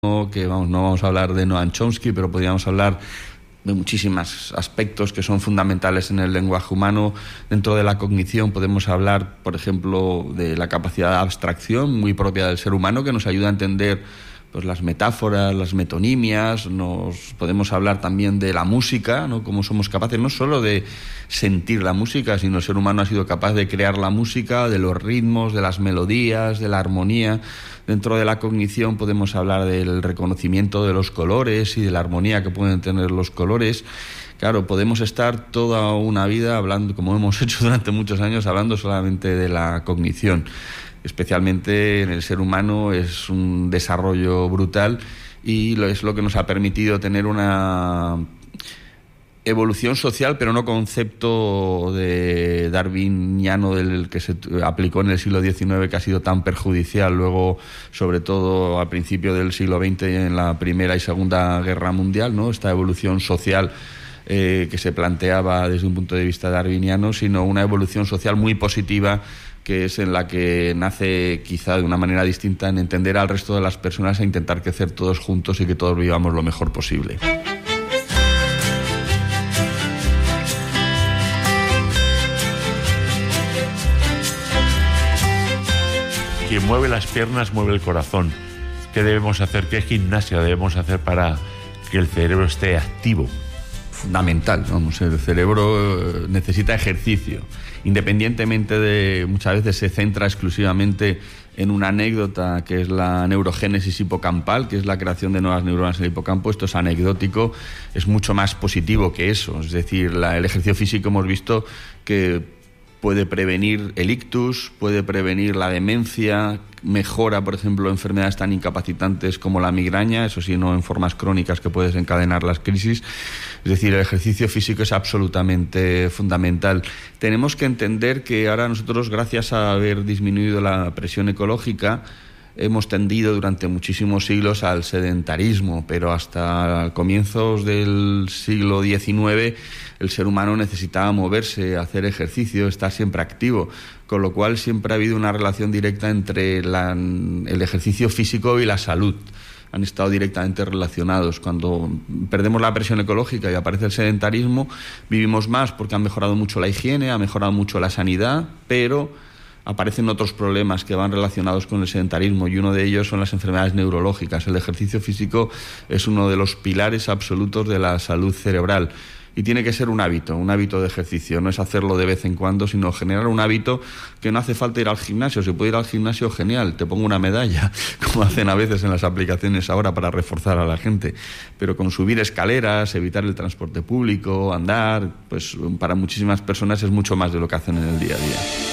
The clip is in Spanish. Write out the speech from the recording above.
humano, que no vamos a hablar de Noam Chomsky, pero podríamos hablar de muchísimos aspectos que son fundamentales en el lenguaje humano. Dentro de la cognición podemos hablar, por ejemplo, de la capacidad de abstracción muy propia del ser humano, que nos ayuda a entender pues las metáforas, las metonimias. Nos podemos hablar también de la música, ¿no? Cómo somos capaces no solo de sentir la música, sino el ser humano ha sido capaz de crear la música, de los ritmos, de las melodías, de la armonía. Dentro de la cognición podemos hablar del reconocimiento de los colores y de la armonía que pueden tener los colores. Claro, podemos estar toda una vida hablando, como hemos hecho durante muchos años, hablando solamente de la cognición. Especialmente en el ser humano es un desarrollo brutal y es lo que nos ha permitido tener una evolución social, pero no concepto de darwiniano del que se aplicó en el siglo XIX, que ha sido tan perjudicial luego, sobre todo al principio del siglo XX, en la Primera y Segunda Guerra Mundial, ¿no? Esta evolución social que se planteaba desde un punto de vista darwiniano, sino una evolución social muy positiva, que es en la que nace quizá de una manera distinta en entender al resto de las personas e intentar crecer todos juntos y que todos vivamos lo mejor posible. Quien mueve las piernas mueve el corazón. ¿Qué debemos hacer? ¿Qué gimnasia debemos hacer para que el cerebro esté activo? Fundamental, el cerebro necesita ejercicio, independientemente de, muchas veces se centra exclusivamente en una anécdota que es la neurogénesis hipocampal, que es la creación de nuevas neuronas en el hipocampo. Esto es anecdótico, es mucho más positivo que eso. Es decir, el ejercicio físico hemos visto que puede prevenir el ictus, puede prevenir la demencia, mejora, por ejemplo, enfermedades tan incapacitantes como la migraña, eso sí, no en formas crónicas que puede desencadenar las crisis. Es decir, el ejercicio físico es absolutamente fundamental. Tenemos que entender que ahora nosotros, gracias a haber disminuido la presión ecológica, hemos tendido durante muchísimos siglos al sedentarismo, pero hasta comienzos del siglo XIX el ser humano necesitaba moverse, hacer ejercicio, estar siempre activo, con lo cual siempre ha habido una relación directa entre el ejercicio físico y la salud. Han estado directamente relacionados. Cuando perdemos la presión ecológica y aparece el sedentarismo, vivimos más porque ha mejorado mucho la higiene, ha mejorado mucho la sanidad, pero aparecen otros problemas que van relacionados con el sedentarismo, y uno de ellos son las enfermedades neurológicas. El ejercicio físico es uno de los pilares absolutos de la salud cerebral. Y tiene que ser un hábito de ejercicio. No es hacerlo de vez en cuando, sino generar un hábito que no hace falta ir al gimnasio. Si puedo ir al gimnasio, genial, te pongo una medalla, como hacen a veces en las aplicaciones ahora para reforzar a la gente. Pero con subir escaleras, evitar el transporte público, andar, pues para muchísimas personas es mucho más de lo que hacen en el día a día.